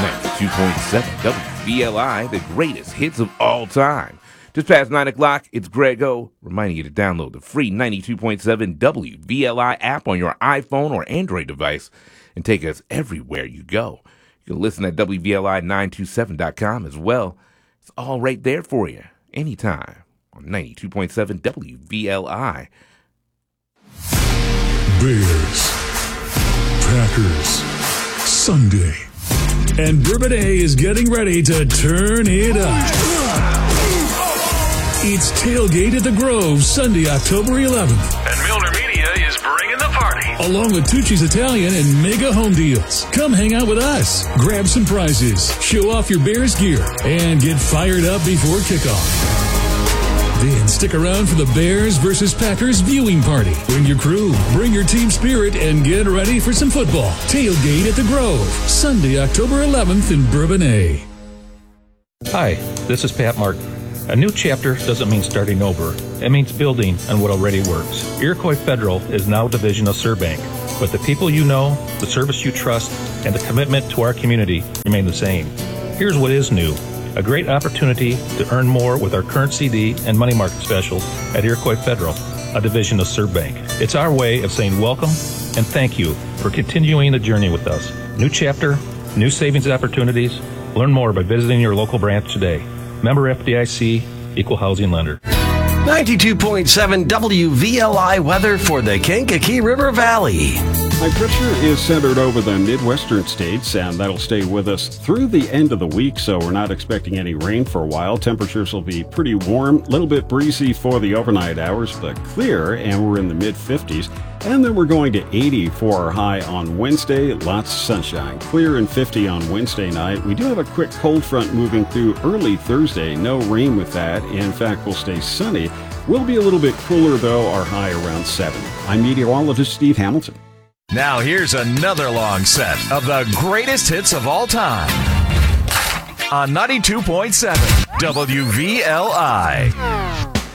92.7 WVLI, the greatest hits of all time. Just past 9 o'clock, it's Greg O, reminding you to download the free 92.7 WVLI app on your iPhone or Android device and take us everywhere you go. You can listen at WVLI927.com as well. It's all right there for you, anytime, on 92.7 WVLI. Bears, Packers, Sunday. And Bourbonnais is getting ready to turn it up. It's Tailgate at the Grove, Sunday, October 11th. And Milner Media is bringing the party. Along with Tucci's Italian and Mega Home Deals. Come hang out with us, grab some prizes, show off your Bears gear, and get fired up before kickoff. Then stick around for the Bears versus Packers viewing party. Bring your crew, bring your team spirit, and get ready for some football. Tailgate at the Grove, Sunday, October 11th in Bourbonnais. Hi, this is Pat Martin. A new chapter doesn't mean starting over. It means building on what already works. Iroquois Federal is now a division of Surbank, but the people you know, the service you trust, and the commitment to our community remain the same. Here's what is new. A great opportunity to earn more with our current CD and money market specials at Iroquois Federal, a division of Surbank. It's our way of saying welcome and thank you for continuing the journey with us. New chapter, new savings opportunities. Learn more by visiting your local branch today. Member FDIC, Equal Housing Lender. 92.7 WVLI weather for the Kankakee River Valley. High pressure is centered over the Midwestern states, and that'll stay with us through the end of the week, so we're not expecting any rain for a while. Temperatures will be pretty warm, a little bit breezy for the overnight hours, but clear, and we're in the mid-50s. And then we're going to 80 for our high on Wednesday. Lots of sunshine. Clear and 50 on Wednesday night. We do have a quick cold front moving through early Thursday. No rain with that. In fact, we'll stay sunny. We'll be a little bit cooler, though. Our high around 70. I'm meteorologist Steve Hamilton. Now here's another long set of the greatest hits of all time on 92.7 WVLI.